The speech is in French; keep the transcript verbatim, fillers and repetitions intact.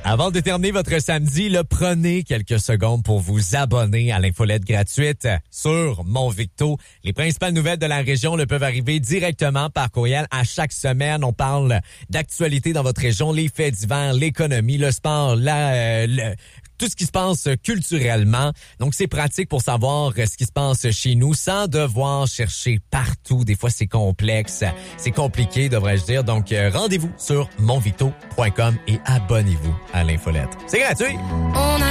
Avant de terminer votre samedi, là, prenez quelques secondes pour vous abonner à l'infolette gratuite sur Mon Victo. Les principales nouvelles de la région le peuvent arriver directement par courriel à chaque semaine. On parle d'actualité dans votre région, les faits divers, l'économie, le sport, la, euh, le, tout ce qui se passe culturellement. Donc, c'est pratique pour savoir ce qui se passe chez nous sans devoir chercher partout. Des fois, c'est complexe, c'est compliqué, devrais-je dire. Donc, euh, rendez-vous sur mon victo point com et abonnez-vous à l'infolette. C'est gratuit! On a